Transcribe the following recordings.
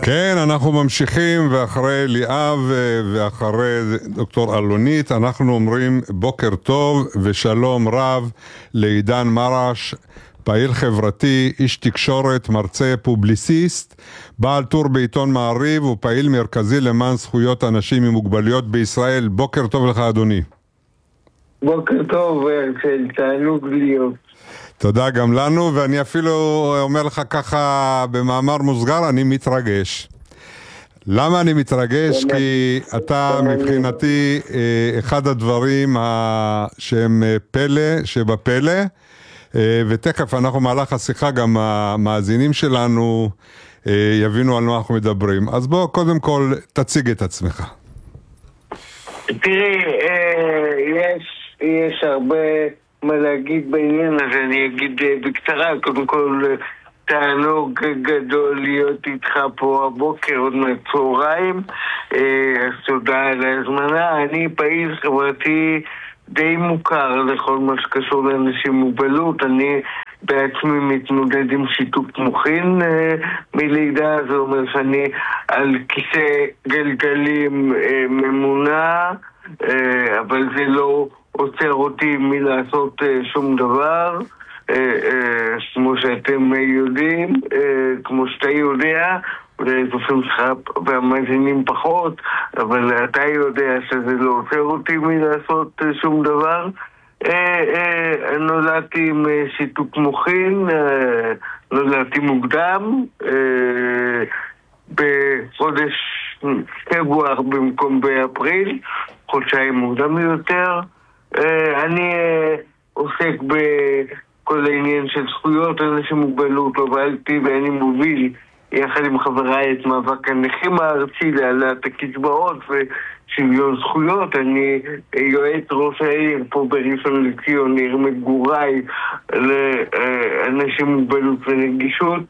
כן, אנחנו ממשיכים, ואחרי ליאב ואחרי דוקטור אלונית אנחנו אומרים בוקר טוב ושלום רב לעידן מרש, פעיל חברתי, איש תקשורת, מרצה, פובליסיסט, בעל טור בעיתון מעריב ופעיל מרכזי למען זכויות אנשים עם מוגבלויות בישראל. בוקר טוב לך אדוני. בוקר טוב, תענוג להיות. תודה גם לנו, ואני אפילו אומר לך ככה במאמר מוסגר, אני מתרגש. למה אני מתרגש? כי אתה מבחינתי אחד הדברים שהם פלא שבפלא, ותכף אנחנו מהלך השיחה גם המאזינים שלנו יבינו על מה אנחנו מדברים. אז בוא קודם כל תציג את עצמך. תראי, יש הרבה מה להגיד בעניין הזה, אני אגיד בקצרה. קודם כל תענוג גדול להיות איתך פה הבוקר, עוד מהצהריים, אז תודה על ההזמנה. אני פעיל חברתי די מוכר לכל מה שקשור לאנשים מוגבלות. אני בעצמי מתמודד עם שיתוק מוחין מלידה, זה אומר שאני על כיסא גלגלים ממונע, אבל זה לא עוצר אותי מלעשות שום דבר, כמו שאתם יודעים, כמו שאתה יודע, וזופים שלך והמאזינים פחות, אבל אתה יודע שזה לא עוצר אותי מלעשות שום דבר. נולדתי עם שיתוק מוחין, נולדתי מוקדם, בחודש פברואר במקום באפריל, חודשיים מוקדם יותר. אני עוסק בכל העניין של זכויות אנשים מוגבלות, הובלתי ואני מוביל יחד עם חבריי את מאבק הנכים הארצי להעלאת הקצבאות ושוויון זכויות. אני יועץ ראש העיר פה בראשון לציון, עיר מגוריי לאנשים מוגבלות ונגישות,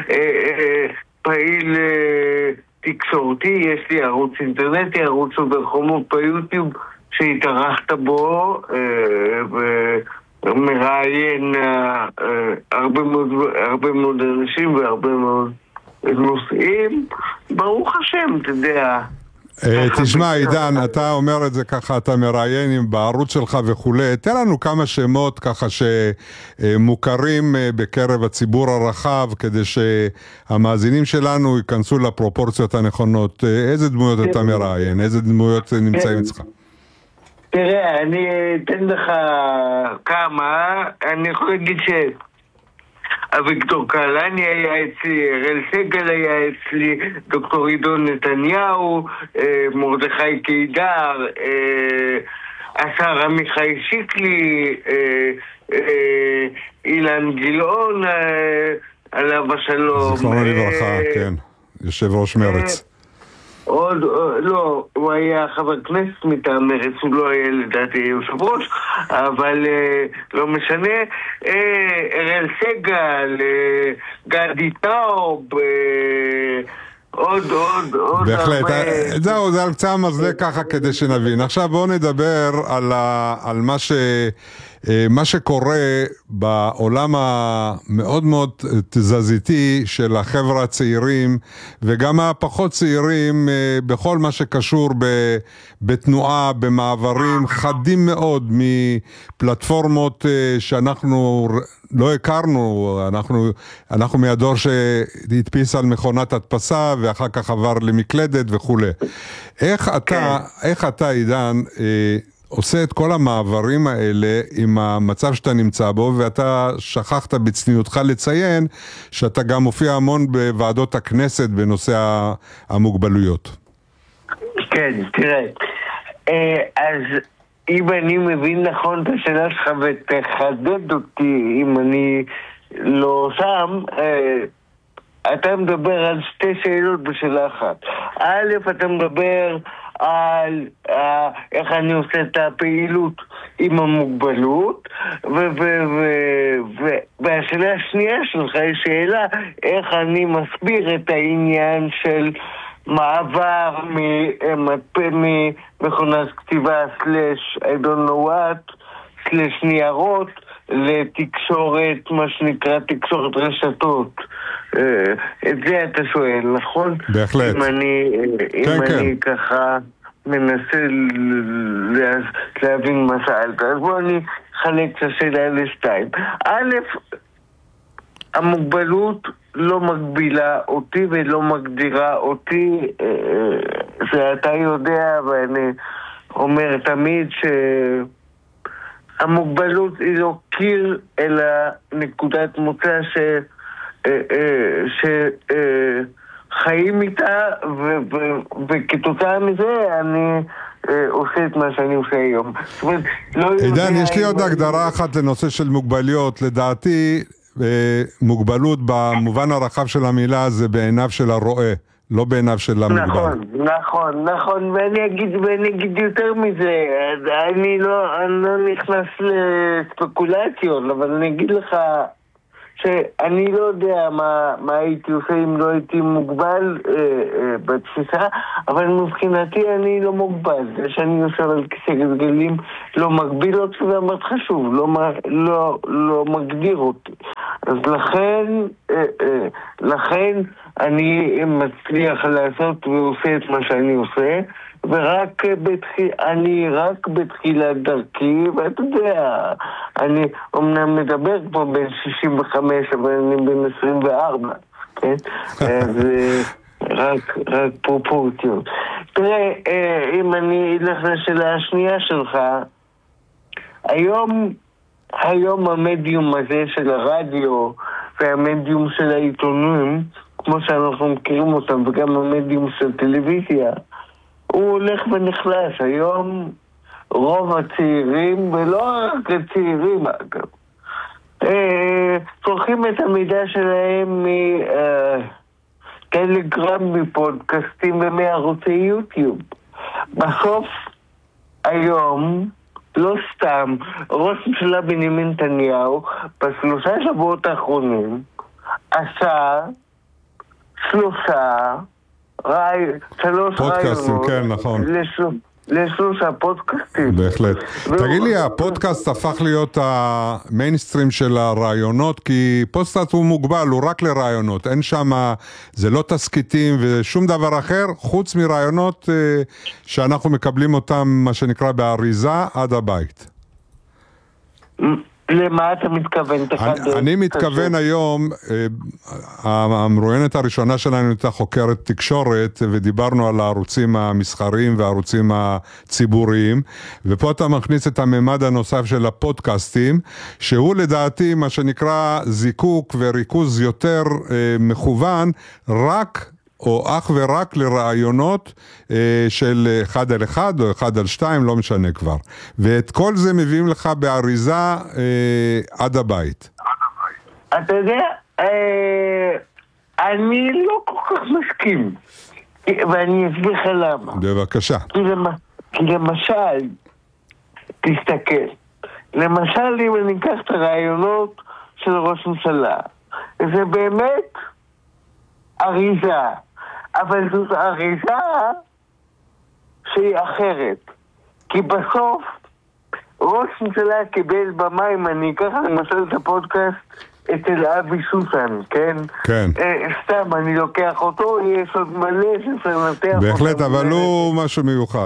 פעיל תקשורתי, יש לי ערוץ אינטרנטי, ערוץ שומר חומות ביוטיוב שהתארחת בו, ומראיין הרבה מאוד אנשים והרבה מאוד נושאים. ברוך השם, אתה יודע. תשמע עידן, אתה אומר את זה ככה, אתה מראיין בערוץ שלך וכו'. תן לנו כמה שמות ככה שמוכרים בקרב הציבור הרחב, כדי שהמאזינים שלנו ייכנסו לפרופורציות הנכונות. איזה דמויות אתה מראיין? איזה דמויות נמצאים אצלך? תראה, אני אתן לך כמה. אני יכול להגיד אביגדור קהלני היה אצלי, אראל סגל היה אצלי, דוקטור עידון נתניהו, מרדכי קידר, השר עמיחי שיקלי, אילן גילאון, עליו השלום. זכרונו לברכה, כן, יושב ראש מרץ. עוד, לא, הוא היה חבר כנסת מטעם מרץ, הוא לא היה לדעתי יושב ראש, אבל לא משנה. אראל סגל, גדי טאוב, עוד. בהחלט, זהו, זה על קצה המזלג ככה כדי שנבין. עכשיו בואו נדבר על מה שקורה בעולם המאוד מאוד תזזיתי של החבר'ה הצעירים וגם הפחות צעירים בכל מה שקשור בתנועה, במעברים חדים מאוד מפלטפורמות שאנחנו לא הכרנו. אנחנו מהדור שהדפיס על מכונת הדפסה ואחר כך עבר למקלדת וכו'. איך אתה עידן עושה את כל המעברים האלה עם המצב שאתה נמצא בו, ואתה שכחת בצניעותך לציין שאתה גם מופיע המון בוועדות הכנסת בנושא המוגבלויות. כן, תראה, אז אם אני מבין נכון את השאלה שלך ותחדד אותי אם אני לא שם, אתה מדבר על שתי שאלות בשאלה אחת. א', אתה מדבר על איך אני עושה את הפעילות עם המוגבלות, והשאלה השנייה שלך היא שאלה איך אני מסביר את העניין של מעבר ממכונת כתיבה I don't know what /ניירות לתקשורת, מה שנקרא תקשורת רשתות, את זה אתה שואל, נכון? בהחלט. אם אני ככה מנסה להבין מה שאלת, אז בוא אני חלק את השאלה לשתיים. א', המוגבלות לא מגבילה אותי ולא מגדירה אותי, שאתה יודע, ואני אומר תמיד שהמוגבלות היא לא קיר, אלא נקודת מוצא שחיים איתה, וכתוצאה מזה אני עושה את מה שאני עושה היום. עידן, יש לי עוד הגדרה אחת לנושא של מוגבליות. לדעתי, מוגבלות במובן הרחב של המילה זה בעיניו של הרואה, לא בעיניו של המוגבל. נכון, ואני אגיד יותר מזה, אני לא נכנס לספקולציות, אבל אני אגיד לך שאני לא יודע מה הייתי עושה אם לא הייתי מוגבל בתפיסה, אבל מבחינתי אני לא מוגבל. זה שאני יושב על כיסא גלגלים לא מגביל אותי, זה מאוד חשוב, לא מגדיר אותי. אז לכן אני מצליח לעשות ועושה את מה שאני עושה, אני רק בתחילת דרכי, ואתה יודע, אני אומנם מדבר פה בין 65, אבל אני בין 24, כן? אז רק פרופורציות. תראה, אם אני אלך לשאלה השנייה שלך, היום המדיום הזה של הרדיו והמדיום של העיתונים, כמו שאנחנו מכירים אותם, וגם המדיום של טלוויזיה, הוא הולך ונחלש. היום רוב הצעירים, ולא רק הצעירים אגב, צורכים את המידע שלהם מטלגרם, מפודקאסטים ומערוצי יוטיוב. בסוף היום, לא סתם, ראש ממשלה בנימין נתניהו בשלושה שבועות האחרונים עשה שלוש פודקאסטים, רעיונות, כן, נכון. לשלושה פודקאסטים. בהחלט. תגיד לי, הפודקאסט הפך להיות המיינסטרים של הרעיונות, כי פודקאסט הוא מוגבל, הוא רק לרעיונות. אין שם, זה לא תסקיטים ושום דבר אחר, חוץ מרעיונות שאנחנו מקבלים אותם, מה שנקרא באריזה, עד הבית. למה אתה מתכוון? אני מתכוון היום, המרואיינת הראשונה שלנו הייתה חוקרת תקשורת, ודיברנו על הערוצים המסחריים והערוצים הציבוריים, ופה אתה מכניס את הממד הנוסף של הפודקאסטים, שהוא לדעתי מה שנקרא זיקוק וריכוז יותר מכוון, רק או אך ורק לרעיונות של 1 על 1 או 1 על 2, לא משנה כבר. ואת כל זה מביאים לך באריזה עד הבית. אתה יודע, אני לא כל כך מסכים. ואני אסביר לך למה. בבקשה. כי למשל, תסתכל. למשל, אם אני אקח את הרעיונות של ראש ממשלה, זה באמת אריזה. אבל זאת אריזה שהיא אחרת. כי בסוף ראש ממשלה קיבל במה, אם אני אקח למשל את הפודקאסט אצל אבי סוסן, כן? כן. סתם, אני לוקח אותו, יש עוד מלא שצריך לנתח אותו. בהחלט, אבל הוא משהו מיוחד.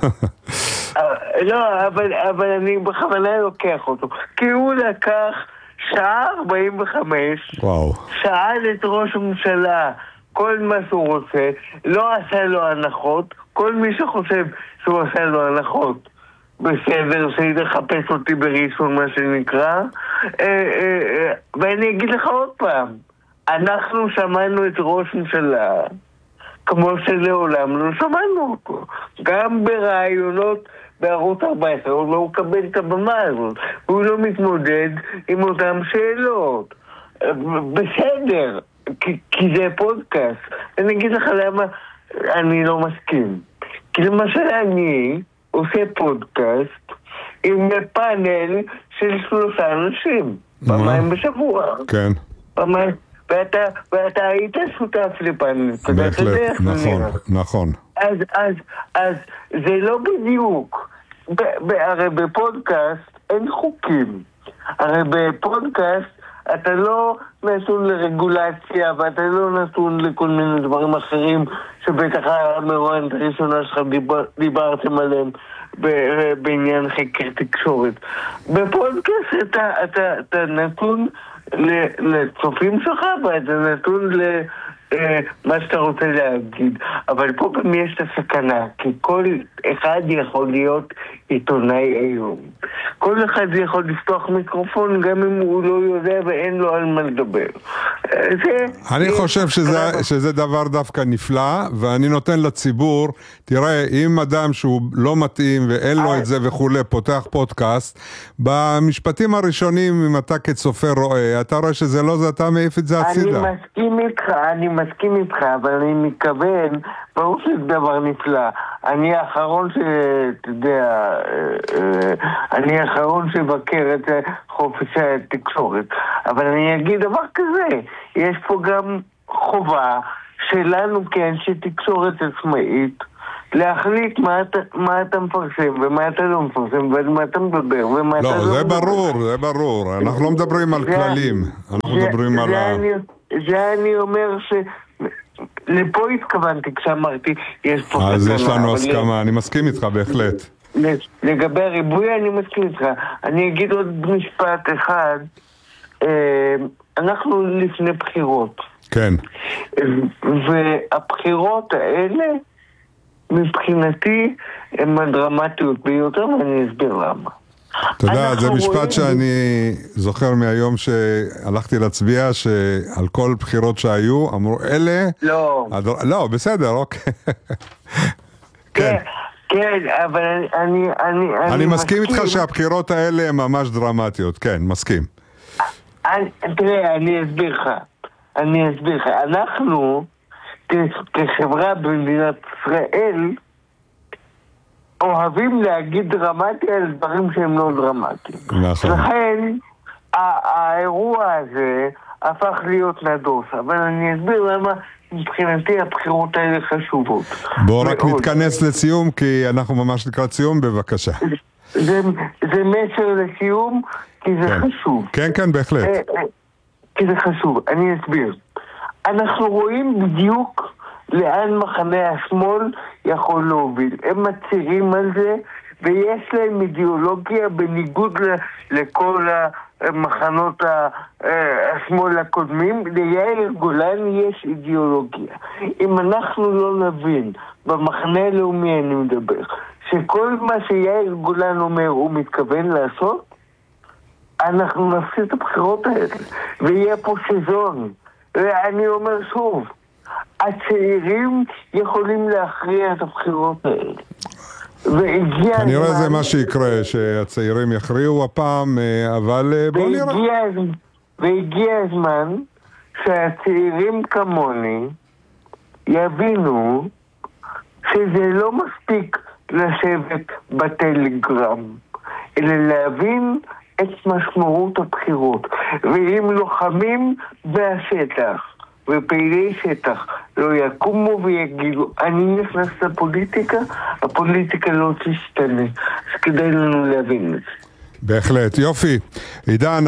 לא, אבל אני בכוונה לוקח אותו. כי הוא לקח שעה 45, וואו. שאל את ראש הממשלה כל מה שהוא רוצה, לא עשה לו הנחות, כל מי שחושב שהוא עשה לו הנחות, בסדר, שיחפש אותי בראשון, מה שנקרא. ואני אגיד לך עוד פעם, אנחנו שמענו את ראש ממשלה כמו שלעולם לא שמענו אותו. גם ברעיונות בערוץ 14, הוא לא מקבל את הבמה הזאת, הוא לא מתמודד עם אותם שאלות. בסדר, כי זה פודקאסט. אני אגיד לך למה אני לא מסכים. כי למשל אני עושה פודקאסט עם פאנל של 3 אנשים, פעמיים בשבוע. כן. פעמיים, ואתה היית שותף לפאנל. בהחלט, נכון. אז זה לא בדיוק. הרי בפודקאסט אין חוקים. הרי בפודקאסט אתה לא נתון לרגולציה, ואתה לא נתון לכל מיני דברים אחרים שבטח המרואיינת הראשונה שלך דיברתם עליהם בעניין חקר תקשורת. בפודקאסט אתה נתון לצופים שלך, ואתה נתון מה שאתה רוצה להגיד. אבל פה גם יש את הסכנה, כי כל אחד יכול להיות עיתונאי היום. כל אחד יכול לפתוח מיקרופון גם אם הוא לא יודע ואין לו על מה לדבר. אני חושב שזה דבר דווקא נפלא, ואני נותן לציבור, תראה, אם אדם שהוא לא מתאים ואין לו את זה וכו' פותח פודקאסט, במשפטים הראשונים, אם אתה כצופה רואה, אתה רואה שזה לא זה, אתה מעיף את זה הצידה. אני מסכים איתך, אבל אני מתכוון, ברור שזה דבר נפלא. אני האחרון אני האחרון שבקר את חופש התקשורת. אבל אני אגיד דבר כזה, יש פה גם חובה שלנו כאנשי תקשורת עצמאית, להחליט מה אתה מפרסם ומה אתה לא מפרסם ומה אתה מדבר ומה אתה לא מדבר. לא, זה ברור. אנחנו לא מדברים על כללים. אנחנו מדברים על זה אני אומר לפה התכוונתי כשאמרתי יש פה אז יש לנו הסכמה, אני מסכים איתך בהחלט. לגבי הריבוי אני מסכים איתך. אני אגיד עוד משפט אחד. אנחנו לפני בחירות. כן. והבחירות האלה מבחינתי הן הדרמטיות ביותר, ואני אסביר למה. אתה יודע, זה משפט שאני זוכר מהיום שהלכתי להצביע, שעל כל בחירות שהיו, אמרו, אלה... לא, בסדר, אוקיי. כן. כן, אבל אני מסכים איתך שהבחירות האלה הן ממש דרמטיות, כן, מסכים. תראה, אני אסביר לך. אנחנו, כחברה במדינת ישראל, אוהבים להגיד דרמטי על דברים שהם לא דרמטיים. נכון. לכן, האירוע הזה הפך להיות נדוס, אבל אני אסביר למה מבחינתי הבחירות האלה חשובות. בואו רק נתכנס לסיום, כי אנחנו ממש לקראת סיום, בבקשה. זה מסר לסיום, כי זה חשוב. כן, בהחלט. כי זה חשוב, אני אסביר. אנחנו רואים בדיוק לאן מחנה השמאל יכול להוביל. הם מצהירים על זה, ויש להם אידיאולוגיה בניגוד לכל המחנות השמאל הקודמים. ליאיר גולן יש אידיאולוגיה. אם אנחנו לא נבין, במחנה הלאומי אני מדבר, שכל מה שיאיר גולן אומר הוא מתכוון לעשות, אנחנו נפסיד את הבחירות האלה, ויהיה פה שזון. ואני אומר שוב, הצעירים יכולים להכריע את הבחירות האלה. כנראה זה מה שיקרה, שהצעירים יכריעו הפעם, אבל בוא נראה. והגיע הזמן שהצעירים כמוני יבינו שזה לא מספיק לשבת בטלגרם, אלא להבין את משמעות הבחירות. ואם לוחמים בשטח ופעילי שטח לא יקומו ויגידו, אני נכנס לפוליטיקה, הפוליטיקה לא תשתנה. אז כדאי לנו להבין את זה. בהחלט, יופי. עידן,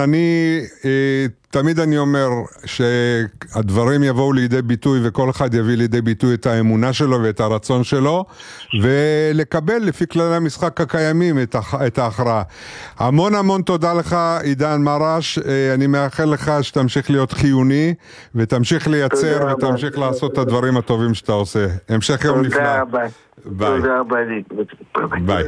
תמיד אני אומר שהדברים יבואו לידי ביטוי, וכל אחד יביא לידי ביטוי את האמונה שלו ואת הרצון שלו, ולקבל לפי כללי המשחק הקיימים את ההכרעה. המון תודה לך, עידן מרש. אני מאחל לך שתמשיך להיות חיוני, ותמשיך לייצר ותמשיך לעשות את הדברים הטובים שאתה עושה. המשך יום נפלא. תודה רבה. תודה רבה. ביי.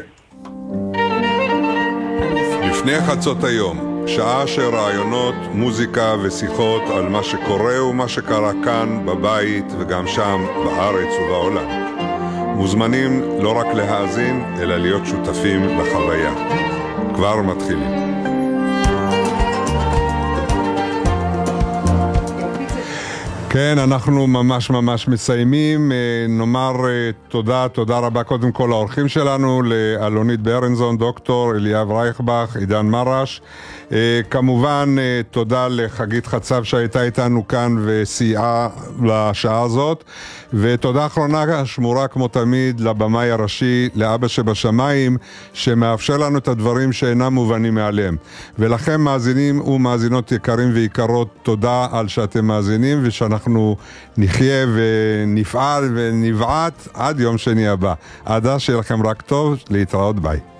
לפני חצות היום, שעה של רעיונות, מוזיקה ושיחות על מה שקורה ומה שקרה כאן, בבית וגם שם, בארץ ובעולם. מוזמנים לא רק להאזין, אלא להיות שותפים לחוויה. כבר מתחילים. כן, אנחנו ממש מסיימים. נאמר תודה רבה קודם כל לאורחים שלנו, לאלונית ברנזון, דוקטור אליאב רייכבך, עידן מרש. כמובן תודה לחגית חצב שהייתה איתנו כאן וסייעה לשעה הזאת, ותודה אחרונה שמורה כמו תמיד לבמאי הראשי, לאבא שבשמיים, שמאפשר לנו את הדברים שאינם מובנים מעליהם. ולכם מאזינים ומאזינות יקרים ויקרות, תודה על שאתם מאזינים, ושאנחנו נחיה ונפעל ונבעט עד יום שני הבא. עד אז שיהיה לכם רק טוב, להתראות, ביי.